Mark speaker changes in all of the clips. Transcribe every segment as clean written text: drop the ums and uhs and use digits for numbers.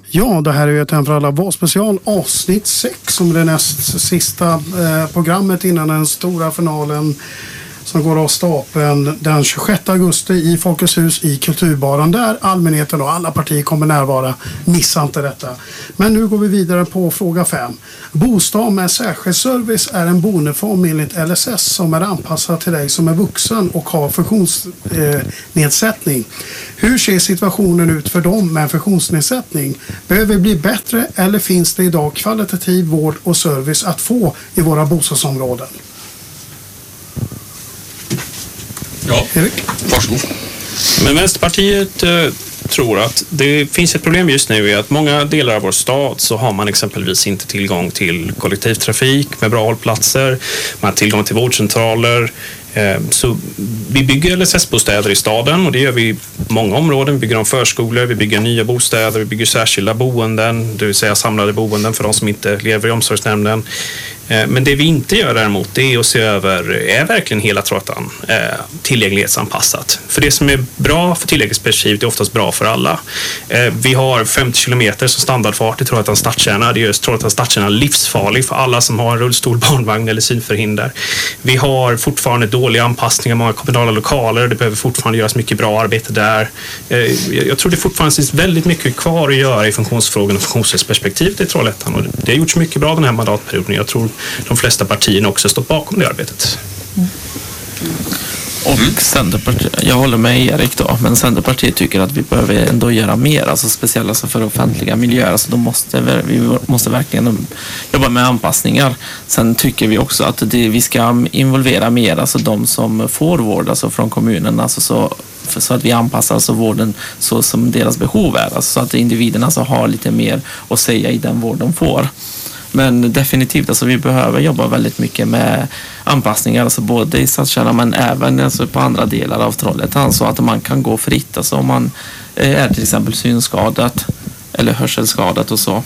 Speaker 1: Ja, det här är ju ett Hem för alla valspecial avsnitt 6 som är det näst sista programmet innan den stora finalen som går av stapeln den 26 augusti i Folkets hus i Kulturbaren där allmänheten och alla partier kommer närvara. Missa inte detta. Men nu går vi vidare på fråga 5. Bostad med särskild service är en boendeform enligt LSS som är anpassad till dig som är vuxen och har funktionsnedsättning. Hur ser situationen ut för dem med funktionsnedsättning? Behöver det bli bättre eller finns det idag kvalitativ vård och service att få i våra bostadsområden?
Speaker 2: Ja, varsågod. Men Vänsterpartiet tror att det finns ett problem just nu i att många delar av vår stad så har man exempelvis inte tillgång till kollektivtrafik med bra hållplatser, man har tillgång till vårdcentraler. Så vi bygger LSS-bostäder i staden och det gör vi i många områden. Vi bygger om förskolor, vi bygger nya bostäder, vi bygger särskilda boenden, det vill säga samlade boenden för de som inte lever i omsorgsnämnden. Men det vi inte gör däremot det är att se över, är verkligen hela Trollhättan tillgänglighetsanpassat? För det som är bra för tillgänglighetsperspektivet är oftast bra för alla. Vi har 50 kilometer som standardfart i Trollhättans stadskärna. Det gör Trollhättans stadskärna livsfarlig för alla som har en rullstol, barnvagn eller synförhinder. Vi har fortfarande dåliga anpassningar i många kommunala lokaler. Det behöver fortfarande göras mycket bra arbete där. Jag tror det fortfarande finns väldigt mycket kvar att göra i funktionsfrågan och funktionsrättsperspektivet i Trollhättan. Och det har gjorts mycket bra den här mandatperioden. Jag tror de flesta partierna också stått bakom det arbetet.
Speaker 3: Och Centerpartiet, jag håller med Erik då, men Centerpartiet tycker att vi behöver ändå göra mer, alltså speciellt alltså för offentliga miljöer, alltså vi måste verkligen jobba med anpassningar. Sen tycker vi också att vi ska involvera mer, alltså de som får vård alltså från kommunen, alltså så att vi anpassar alltså vården så som deras behov är, alltså så att individerna alltså har lite mer att säga i den vård de får. Men definitivt, alltså vi behöver jobba väldigt mycket med anpassningar, alltså både i stadskärnan men även alltså på andra delar av Trollhättan, så att man kan gå fritt, alltså om man är till exempel synskadat eller hörselskadat och så.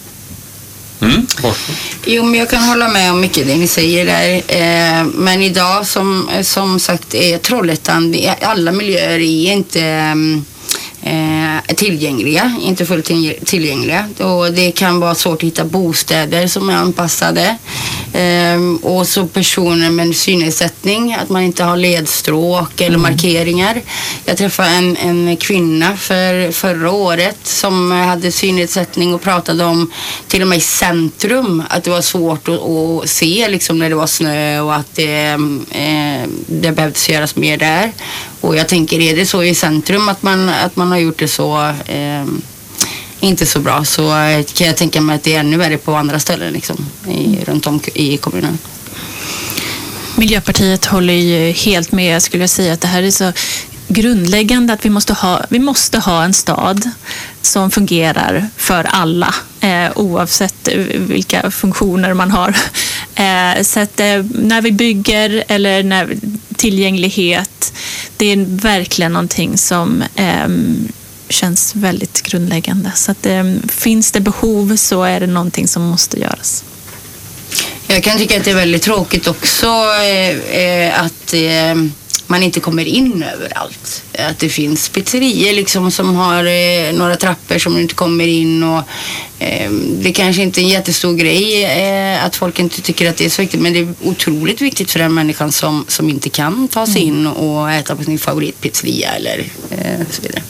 Speaker 4: Jo, men jag kan hålla med om mycket det ni säger där. Men idag som sagt är Trollhättan, alla miljöer är inte tillgängliga, inte fullt tillgängliga, och det kan vara svårt att hitta bostäder som är anpassade, och så personer med synnedsättning, att man inte har ledstråk eller markeringar. Jag träffade en kvinna förra året som hade synnedsättning och pratade om till och med i centrum att det var svårt att se liksom när det var snö och att det behövdes göras mer där. Och jag tänker, är det så i centrum att man har gjort det så inte så bra, så kan jag tänka mig att det är ännu värre på andra ställen liksom, runt om i kommunen.
Speaker 5: Miljöpartiet håller ju helt med, skulle jag säga, att det här är så grundläggande att vi måste ha en stad som fungerar för alla, oavsett vilka funktioner man har. Så att när vi bygger eller när tillgänglighet, det är verkligen någonting som känns väldigt grundläggande. Så att finns det behov så är det någonting som måste göras.
Speaker 4: Jag kan tycka att det är väldigt tråkigt också att man inte kommer in överallt. Att det finns pizzerier liksom som har några trappor som inte kommer in, och det kanske inte är en jättestor grej att folk inte tycker att det är så viktigt, men det är otroligt viktigt för den människan som inte kan ta sig in och äta på sin favoritpizzeria eller så vidare.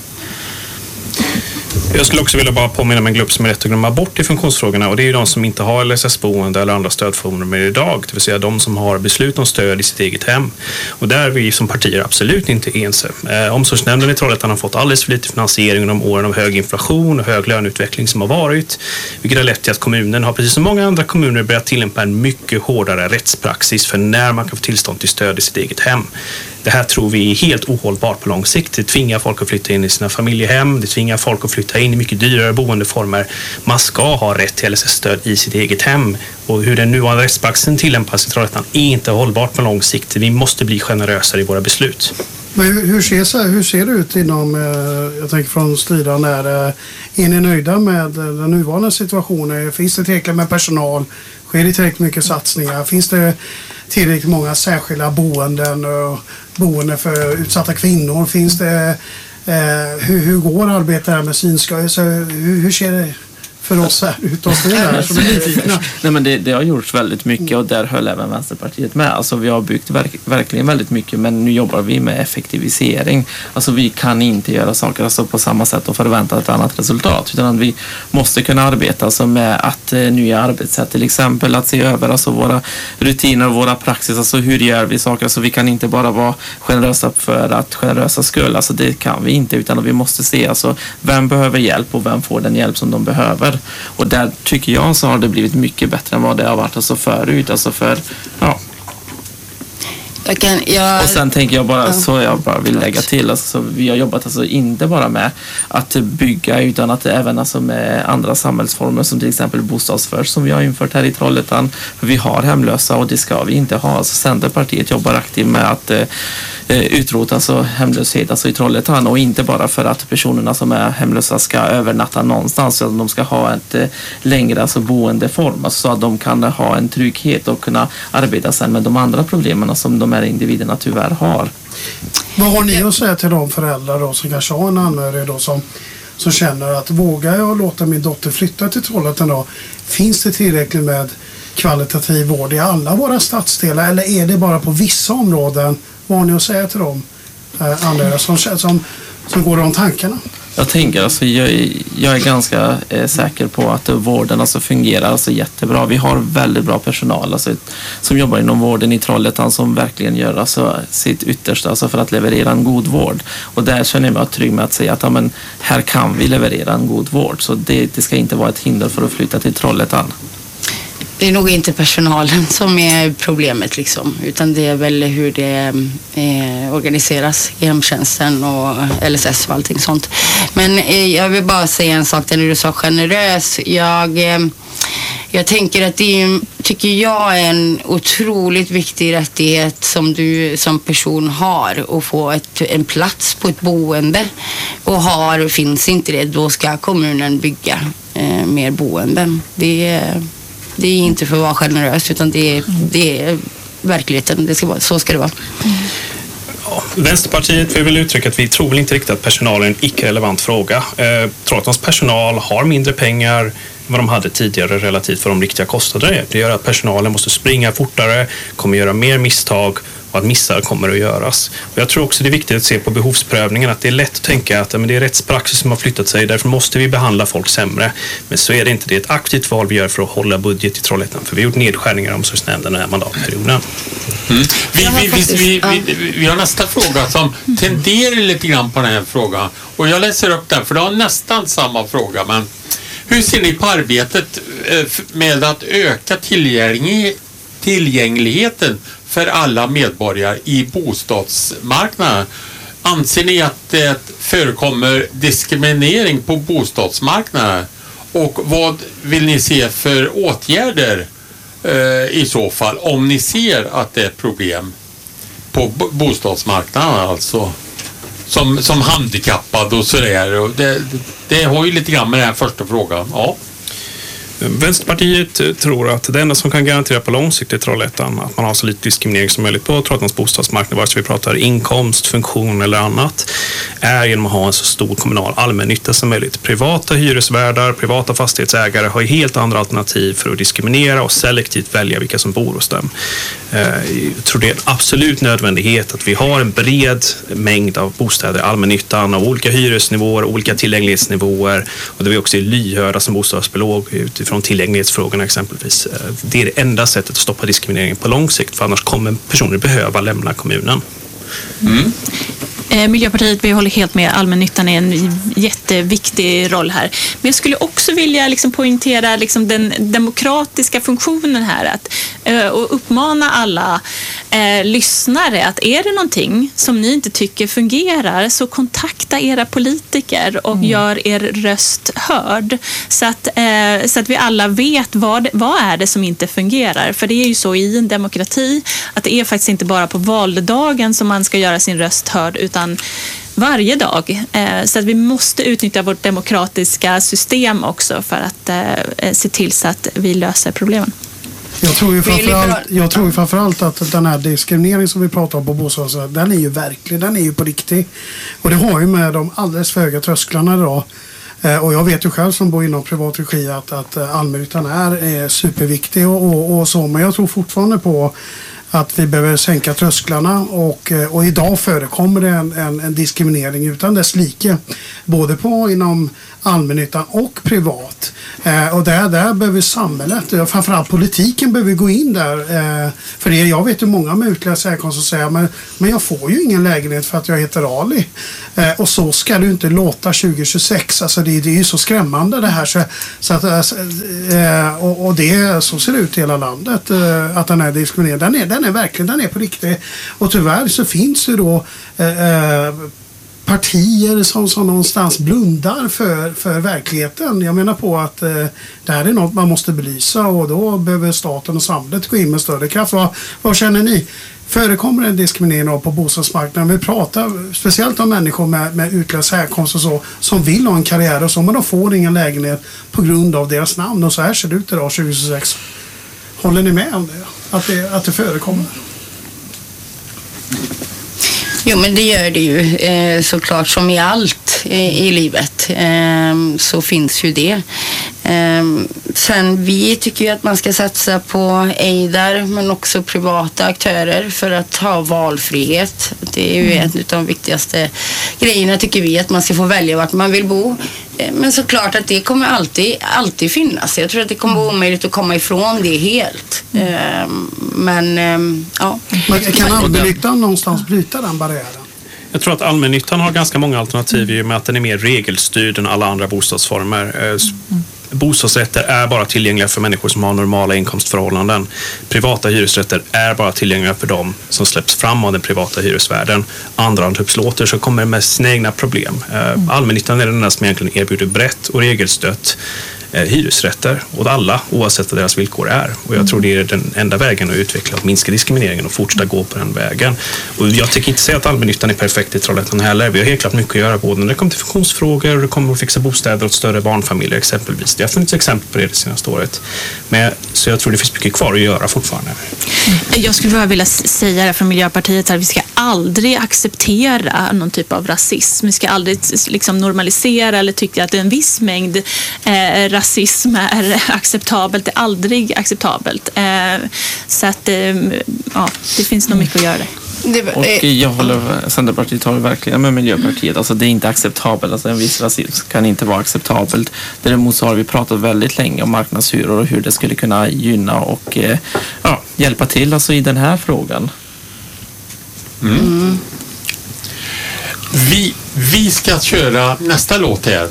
Speaker 2: Jag skulle också vilja bara påminna om en grupp som är rätt att glömma bort i funktionsfrågorna, och det är ju de som inte har LSS-boende eller andra stödformer idag, det vill säga de som har beslut om stöd i sitt eget hem. Och där är vi som partier absolut inte ense. Omsorgsnämnden i Trollhättan har fått alldeles för lite finansiering under de åren av hög inflation och hög löneutveckling som har varit, vilket har lett till att kommunen har, precis som många andra kommuner, börjat tillämpa en mycket hårdare rättspraxis för när man kan få tillstånd till stöd i sitt eget hem. Det här tror vi är helt ohållbart på lång sikt. Det tvingar folk att flytta in i sina familjehem. Det tvingar folk att flytta in i mycket dyrare boendeformer. Man ska ha rätt till LSS-stöd i sitt eget hem. Och hur den nuvarande rättspraxisen tillämpas i Trollhättan är inte hållbart på lång sikt. Vi måste bli generösare i våra beslut.
Speaker 1: Men hur ser det ut inom, jag tänker från stridan där, är ni nöjda med den nuvarande situationen? Finns det tillräckligt med personal? Sker det tillräckligt mycket satsningar? Finns det tillräckligt många särskilda boenden för utsatta kvinnor? Finns det Hur går arbetet här med synskador? Så hur ser det för oss här utanför där som är nyfikna?
Speaker 3: Nej, men det har gjorts väldigt mycket och där höll även Vänsterpartiet med. Alltså vi har byggt verkligen väldigt mycket, men nu jobbar vi med effektivisering. Alltså vi kan inte göra saker på samma sätt och förvänta ett annat resultat, utan att vi måste kunna arbeta med att nya arbetssätt, till exempel att se över våra rutiner och våra praxis, alltså hur gör vi saker. Alltså vi kan inte bara vara generösa för att generösa skull, alltså det kan vi inte, utan vi måste se vem behöver hjälp och vem får den hjälp som de behöver. Och där tycker jag så har det blivit mycket bättre än vad det har varit förut. Och sen tänker jag bara, jag vill lägga till, vi har jobbat inte bara med att bygga, utan att även med andra samhällsformer som till exempel bostadsförst som vi har infört här i Trollhättan. För vi har hemlösa och det ska vi inte ha. Centerpartiet jobbar aktivt med att utrota hemlöshet i Trollhättan, och inte bara för att personerna som är hemlösa ska övernatta någonstans, så att de ska ha ett längre boendeform, så att de kan ha en trygghet och kunna arbeta sen med de andra problemen som de här individerna tyvärr har.
Speaker 1: Vad har ni att säga till de föräldrar då, som kanske har en anhörig då, som känner att vågar jag låta min dotter flytta till Trollhättan då? Finns det tillräckligt med kvalitativ vård i alla våra stadsdelar, eller är det bara på vissa områden? Vad har ni att säga till de anhöriga som går de tankarna?
Speaker 3: Jag tänker jag är ganska säker på att vården fungerar jättebra. Vi har väldigt bra personal som jobbar inom vården i Trollhättan, som verkligen gör sitt yttersta för att leverera en god vård. Och där känner jag mig trygg med att säga att här kan vi leverera en god vård. Så det ska inte vara ett hinder för att flytta till Trollhättan.
Speaker 4: Det är nog inte personalen som är problemet utan det är väl hur det organiseras i hemtjänsten och LSS och allting sånt. Men jag vill bara säga en sak där du sa generös. Jag tänker att det tycker jag är en otroligt viktig rättighet som du som person har, att få en plats på ett boende, och finns inte det, då ska kommunen bygga mer boenden. Det är inte för att vara generös, utan det är verkligheten. Så ska det vara.
Speaker 2: Ja, Vänsterpartiet vill uttrycka att vi tror väl inte riktigt att personal är en icke-relevant fråga. Trots att personal har mindre pengar än vad de hade tidigare relativt för de riktiga kostnader. Det gör att personalen måste springa fortare, kommer göra mer misstag och att missar kommer att göras. Och jag tror också det är viktigt att se på behovsprövningen, att det är lätt att tänka att det är rättspraxis som har flyttat sig, därför måste vi behandla folk sämre. Men så är det inte. Det är ett aktivt val vi gör för att hålla budget i Trollhättan, för vi har gjort nedskärningar i omsorgsnämnden den här mandatperioden.
Speaker 6: Vi har nästa fråga som tenderar lite grann på den här frågan, och jag läser upp den för det har nästan samma fråga. Men hur ser ni på arbetet med att öka tillgängligheten för alla medborgare i bostadsmarknaden? Anser ni att det förekommer diskriminering på bostadsmarknaden? Och vad vill ni se för åtgärder i så fall, om ni ser att det är ett problem på bostadsmarknaden, som handikappad och sådär? Det har ju lite grann med den här första frågan. Ja.
Speaker 2: Vänsterpartiet tror att det enda som kan garantera på lång sikt i Trollhättan att man har så lite diskriminering som möjligt på Trollhättans bostadsmarknad, vare sig vi pratar inkomst, funktion eller annat, är genom att ha en så stor kommunal allmännytta som möjligt. Privata hyresvärdar, privata fastighetsägare har helt andra alternativ för att diskriminera och selektivt välja vilka som bor hos dem. Jag tror det är en absolut nödvändighet att vi har en bred mängd av bostäder i allmännyttan av olika hyresnivåer, olika tillgänglighetsnivåer, och där vi också är lyhörda som bostadsbolag utifrån tillgänglighetsfrågorna exempelvis. Det är det enda sättet att stoppa diskrimineringen på lång sikt, för annars kommer personer behöva lämna kommunen.
Speaker 5: Miljöpartiet, vi håller helt med. Allmännyttan är en jätteviktig roll här. Men jag skulle också vilja poängtera den demokratiska funktionen här, och uppmana alla lyssnare att är det någonting som ni inte tycker fungerar, så kontakta era politiker och gör er röst hörd, så att vi alla vet vad är det som inte fungerar. För det är ju så i en demokrati att det är faktiskt inte bara på valdagen som man ska göra sin röst hörd, utan varje dag. Så att vi måste utnyttja vårt demokratiska system också för att se till så att vi löser problemen.
Speaker 1: Jag tror ju framförallt att den här diskrimineringen som vi pratar om på bostadsrätt, den är ju verklig, den är ju på riktigt. Och det har ju med de alldeles för höga trösklarna idag. Och jag vet ju själv som bor inom privat regi att allmännyttan är superviktig och så, men jag tror fortfarande på att vi behöver sänka trösklarna och idag förekommer det en diskriminering utan dess like, både inom allmännyttan och privat. Och där behöver samhället, framförallt politiken, behöver gå in där. För jag vet ju många med utländsk härkomst som säger men jag får ju ingen lägenhet för att jag heter Ali. Och så ska du inte låta 2026. Alltså det är ju så skrämmande det här. Så att, så ser det ut i hela landet. Att den här diskrimineringen, den är verkligen, den är på riktigt. Och tyvärr så finns det då partier som någonstans blundar för verkligheten. Jag menar på att det här är något man måste belysa och då behöver staten och samhället gå in med större kraft. Vad känner ni? Förekommer en diskriminering på bostadsmarknaden? Vi pratar speciellt om människor med utländsk härkomst och så som vill ha en karriär och så, men de får ingen lägenhet på grund av deras namn och så här ser det ut idag 2026. Håller ni med om det? Att det förekommer?
Speaker 4: Jo, men det gör det ju. Såklart som i allt i livet så finns ju det. Sen vi tycker ju att man ska satsa på ejdar men också privata aktörer för att ha valfrihet. Det är ju en av de viktigaste grejerna tycker vi, att man ska få välja vart man vill bo. Men såklart att det kommer alltid finnas. Jag tror att det kommer vara omöjligt att komma ifrån det helt. Men ja.
Speaker 1: Kan allmännyttan någonstans bryta den barriären?
Speaker 2: Jag tror att allmännyttan har ganska många alternativ i och med att den är mer regelstyrd än alla andra bostadsformer. Bostadsrätter är bara tillgängliga för människor som har normala inkomstförhållanden. Privata hyresrätter är bara tillgängliga för dem som släpps fram av den privata hyresvärden. Andrahandsupplåter så kommer med sina egna problem. Allmännyttan är den enda som egentligen erbjuder brett och regelstött hyresrätter åt alla oavsett vad deras villkor är. Och jag tror det är den enda vägen att utveckla och minska diskrimineringen och fortsätta gå på den vägen. Och jag tänker inte säga att allmännyttan är perfekt i Trollhättan heller. Vi har helt klart mycket att göra både när det kommer till funktionsfrågor och det kommer att fixa bostäder åt större barnfamiljer exempelvis. Det har funnits exempel på det senaste året. Så jag tror det finns mycket kvar att göra fortfarande.
Speaker 5: Jag skulle bara vilja säga det från Miljöpartiet att vi ska aldrig acceptera någon typ av rasism. Vi ska aldrig normalisera eller tycka att en viss mängd rasism är acceptabelt. Det är aldrig acceptabelt. Så att det finns nog mycket att göra där.
Speaker 3: Och jag håller, Centerpartiet håller verkligen med Miljöpartiet. Alltså det är inte acceptabelt. Alltså en viss rasism kan inte vara acceptabelt. Däremot så har vi pratat väldigt länge om marknadshyror och hur det skulle kunna gynna och hjälpa till alltså i den här frågan.
Speaker 6: Vi ska köra nästa låt här.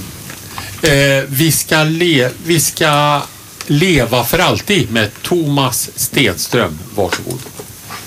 Speaker 6: Vi ska leva för alltid med Thomas Stenström. Varsågod.